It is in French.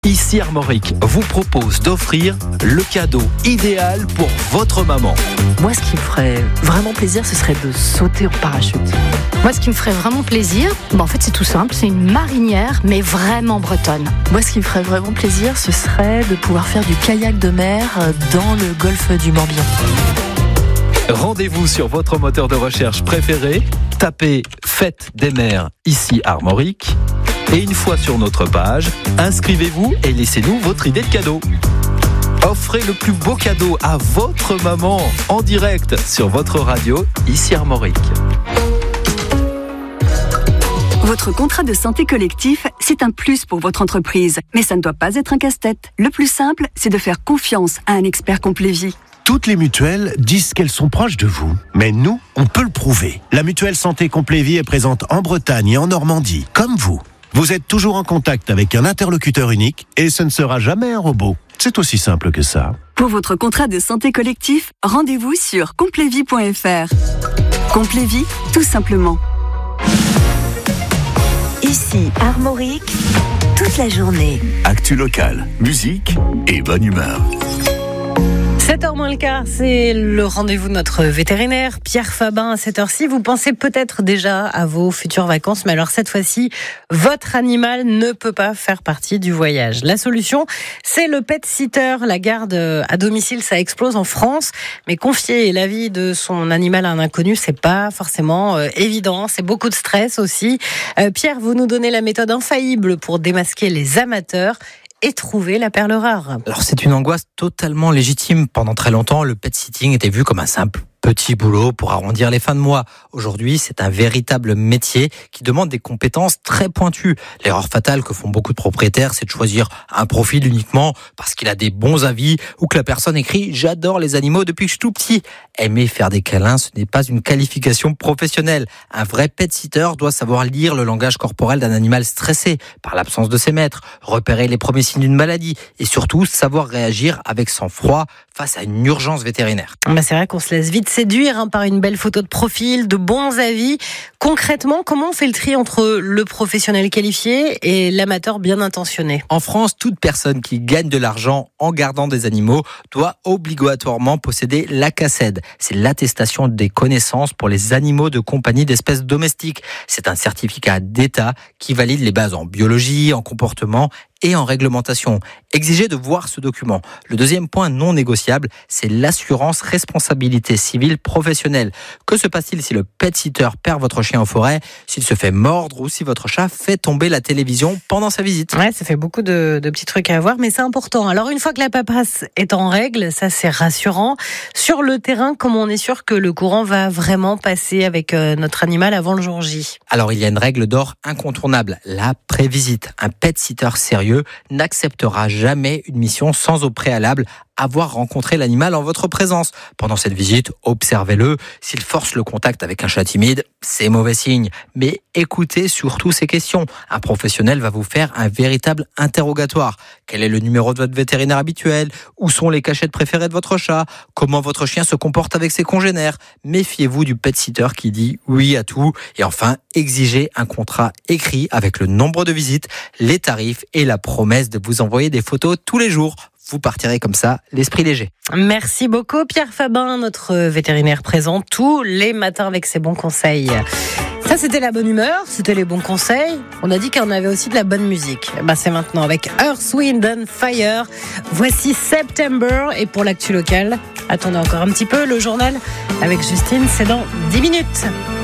Ici Armorique vous propose d'offrir le cadeau idéal pour votre maman. Moi, ce qui me ferait vraiment plaisir, ce serait de sauter en parachute. Moi, ce qui me ferait vraiment plaisir, en fait, c'est tout simple. C'est une marinière, mais vraiment bretonne. Moi, ce qui me ferait vraiment plaisir, ce serait de pouvoir faire du kayak de mer dans le golfe du Morbihan. Rendez-vous sur votre moteur de recherche préféré, tapez Fête des mers ici Armorique et une fois sur notre page, inscrivez-vous et laissez-nous votre idée de cadeau. Offrez le plus beau cadeau à votre maman en direct sur votre radio ici Armorique. Votre contrat de santé collectif, c'est un plus pour votre entreprise. Mais ça ne doit pas être un casse-tête. Le plus simple, c'est de faire confiance à un expert complet vie. Toutes les mutuelles disent qu'elles sont proches de vous. Mais nous, on peut le prouver. La mutuelle Santé Complet Vie est présente en Bretagne et en Normandie, comme vous. Vous êtes toujours en contact avec un interlocuteur unique et ce ne sera jamais un robot. C'est aussi simple que ça. Pour votre contrat de santé collectif, rendez-vous sur completvie.fr. Complet Vie, tout simplement. Ici Armorique, toute la journée. Actu locale, musique et bonne humeur. 7h moins le quart, c'est le rendez-vous de notre vétérinaire, Pierre Fabin, à cette heure-ci. Vous pensez peut-être déjà à vos futures vacances, mais alors cette fois-ci, votre animal ne peut pas faire partie du voyage. La solution, c'est le pet sitter. La garde à domicile, ça explose en France, mais confier la vie de son animal à un inconnu, c'est pas forcément évident. C'est beaucoup de stress aussi. Pierre, vous nous donnez la méthode infaillible pour démasquer les amateurs et trouver la perle rare. Alors c'est une angoisse totalement légitime. Pendant très longtemps, le pet sitting était vu comme un simple petit boulot pour arrondir les fins de mois. Aujourd'hui, c'est un véritable métier qui demande des compétences très pointues. L'erreur fatale que font beaucoup de propriétaires, c'est de choisir un profil uniquement parce qu'il a des bons avis ou que la personne écrit « J'adore les animaux depuis que je suis tout petit ». Aimer faire des câlins, ce n'est pas une qualification professionnelle. Un vrai pet sitter doit savoir lire le langage corporel d'un animal stressé par l'absence de ses maîtres, repérer les premiers signes d'une maladie et surtout savoir réagir avec sang-froid face à une urgence vétérinaire. C'est vrai qu'on se laisse vite séduire par une belle photo de profil, de bons avis. Concrètement, comment on fait le tri entre le professionnel qualifié et l'amateur bien intentionné ? En France, toute personne qui gagne de l'argent en gardant des animaux doit obligatoirement posséder l'ACACED. C'est l'attestation des connaissances pour les animaux de compagnie d'espèces domestiques. C'est un certificat d'État qui valide les bases en biologie, en comportement et en réglementation. Exigez de voir ce document. Le deuxième point non négociable, c'est l'assurance responsabilité civile professionnelle. Que se passe-t-il si le pet sitter perd votre chien en forêt, s'il se fait mordre ou si votre chat fait tomber la télévision pendant sa visite ? Ouais, ça fait beaucoup de petits trucs à voir, mais c'est important. Alors une fois que la paperasse est en règle, ça c'est rassurant. Sur le terrain, comment on est sûr que le courant va vraiment passer avec notre animal avant le jour J ? Alors il y a une règle d'or incontournable, la prévisite. Un pet sitter sérieux n'acceptera jamais une mission sans au préalable avoir rencontré l'animal en votre présence. Pendant cette visite, observez-le. S'il force le contact avec un chat timide, c'est mauvais signe. Mais écoutez surtout ces questions. Un professionnel va vous faire un véritable interrogatoire. Quel est le numéro de votre vétérinaire habituel ? Où sont les cachettes préférées de votre chat ? Comment votre chien se comporte avec ses congénères ? Méfiez-vous du pet sitter qui dit oui à tout. Et enfin, exigez un contrat écrit avec le nombre de visites, les tarifs et la promesse de vous envoyer des photos tous les jours. Vous partirez comme ça, l'esprit léger. Merci beaucoup Pierre Fabin, notre vétérinaire présent tous les matins avec ses bons conseils. Ça c'était la bonne humeur, c'était les bons conseils. On a dit qu'on avait aussi de la bonne musique. C'est maintenant avec Earth, Wind and Fire. Voici September et pour l'actu locale, attendez encore un petit peu, le journal avec Justine, c'est dans 10 minutes.